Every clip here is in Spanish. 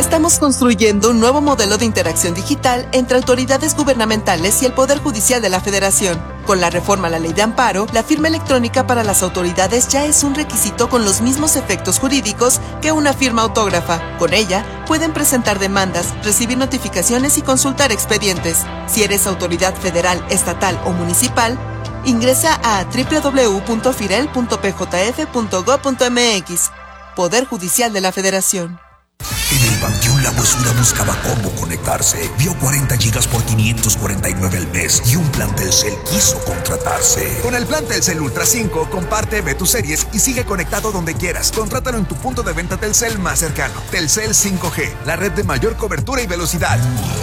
Estamos construyendo un nuevo modelo de interacción digital entre autoridades gubernamentales y el Poder Judicial de la Federación. Con la reforma a la Ley de Amparo, la firma electrónica para las autoridades ya es un requisito con los mismos efectos jurídicos que una firma autógrafa. Con ella, pueden presentar demandas, recibir notificaciones y consultar expedientes. Si eres autoridad federal, estatal o municipal, ingresa a www.firel.pjf.gov.mx. Poder Judicial de la Federación. En el Panteón La Huesura buscaba cómo conectarse. Vio 40 gigas por 549 al mes y un plan Telcel quiso contratarse. Con el plan Telcel Ultra 5, comparte, ve tus series y sigue conectado donde quieras. Contrátalo en tu punto de venta Telcel más cercano. Telcel 5G, la red de mayor cobertura y velocidad.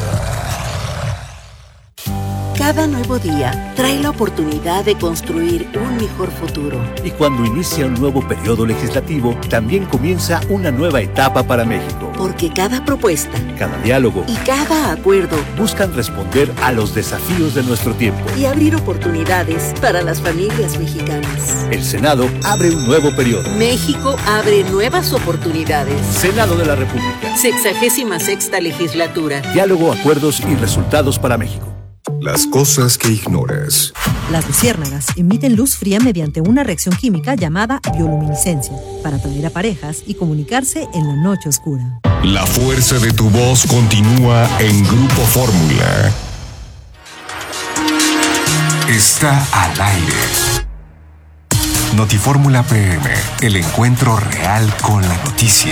Cada nuevo día trae la oportunidad de construir un mejor futuro. Y cuando inicia un nuevo periodo legislativo, también comienza una nueva etapa para México. Porque cada propuesta, cada diálogo y cada acuerdo buscan responder a los desafíos de nuestro tiempo y abrir oportunidades para las familias mexicanas. El Senado abre un nuevo periodo. México abre nuevas oportunidades. Senado de la República. 66ª legislatura. Diálogo, acuerdos y resultados para México. Las cosas que ignoras. Las luciérnagas emiten luz fría mediante una reacción química llamada bioluminiscencia para atraer a parejas y comunicarse en la noche oscura. La fuerza de tu voz continúa en Grupo Fórmula. Está al aire. Notifórmula PM, el encuentro real con la noticia.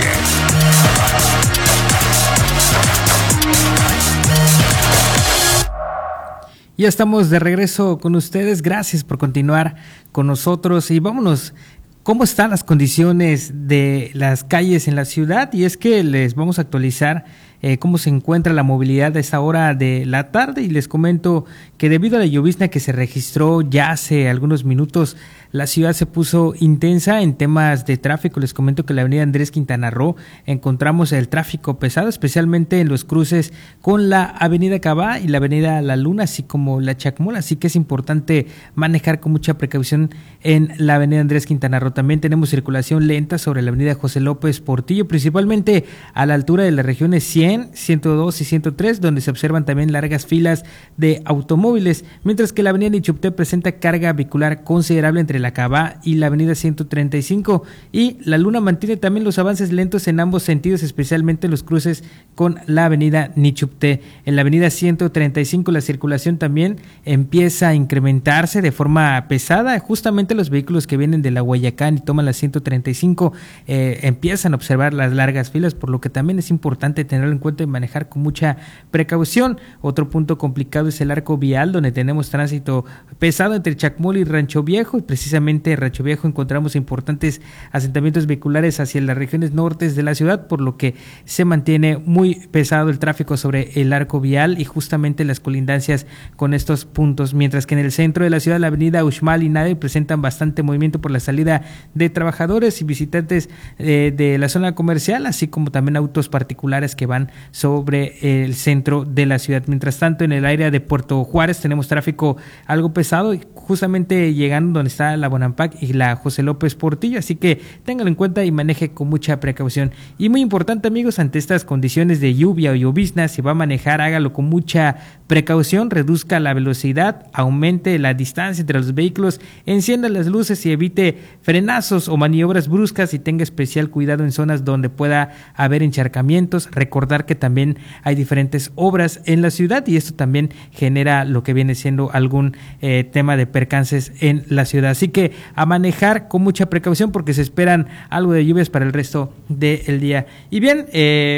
Ya estamos de regreso con ustedes. Gracias por continuar con nosotros y vámonos. ¿Cómo están las condiciones de las calles en la ciudad? Y es que les vamos a actualizar cómo se encuentra la movilidad a esta hora de la tarde y les comento que debido a la llovizna que se registró ya hace algunos minutos, la ciudad se puso intensa en temas de tráfico. Les comento que en la avenida Andrés Quintana Roo encontramos el tráfico pesado, especialmente en los cruces con la avenida Cabá y la avenida La Luna, así como la Chacmol, así que es importante manejar con mucha precaución en la avenida Andrés Quintana Roo. También tenemos circulación lenta sobre la avenida José López Portillo, principalmente a la altura de las regiones 100, 102 y 103, donde se observan también largas filas de automóviles, mientras que la avenida Nichupté presenta carga vehicular considerable entre la Cabá y la avenida 135, y La Luna mantiene también los avances lentos en ambos sentidos, especialmente los cruces con la avenida Nichupté. En la avenida 135 la circulación también empieza a incrementarse de forma pesada. Justamente los vehículos que vienen de la Guayacán y toman la 135 empiezan a observar las largas filas, por lo que también es importante tenerlo en cuenta y manejar con mucha precaución. Otro punto complicado es el arco vial, donde tenemos tránsito pesado entre Chacmol y Rancho Viejo, y precisamente en Rancho Viejo encontramos importantes asentamientos vehiculares hacia las regiones nortes de la ciudad, por lo que se mantiene muy pesado el tráfico sobre el arco vial y justamente las colindancias con estos puntos, mientras que en el centro de la ciudad la avenida Uxmal y Nave presentan bastante movimiento por la salida de trabajadores y visitantes de la zona comercial, así como también autos particulares que van sobre el centro de la ciudad. Mientras tanto, en el área de Puerto Juárez tenemos tráfico algo pesado, justamente llegando donde está la Bonampak y la José López Portillo, así que ténganlo en cuenta y maneje con mucha precaución. Y muy importante, amigos, ante estas condiciones de lluvia o llovizna, si va a manejar, hágalo con mucha precaución, reduzca la velocidad, aumente la distancia entre los vehículos, encienda las luces y evite frenazos o maniobras bruscas y tenga especial cuidado en zonas donde pueda haber encharcamientos. Recordar que también hay diferentes obras en la ciudad y esto también genera lo que viene siendo algún tema de percances en la ciudad. Así que a manejar con mucha precaución porque se esperan algo de lluvias para el resto del día. Y bien,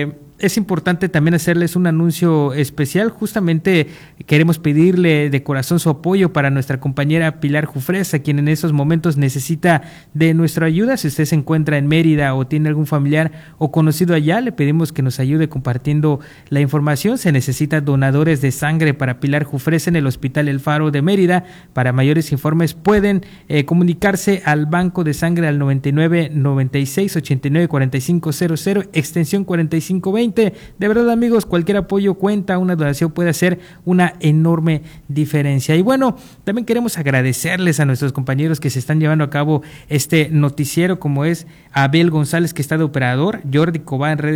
es importante también hacerles un anuncio especial. Justamente queremos pedirle de corazón su apoyo para nuestra compañera Pilar Jufresa, quien en estos momentos necesita de nuestra ayuda. Si usted se encuentra en Mérida o tiene algún familiar o conocido allá, le pedimos que nos ayude compartiendo la información. Se necesita donadores de sangre para Pilar Jufresa en el Hospital El Faro de Mérida. Para mayores informes pueden comunicarse al Banco de Sangre al 99 96 89 45 00, extensión 4520. De verdad, amigos, cualquier apoyo cuenta, una donación puede hacer una enorme diferencia. Y bueno, también queremos agradecerles a nuestros compañeros que se están llevando a cabo este noticiero, como es Abel González, que está de operador, Jordi Cobá en redes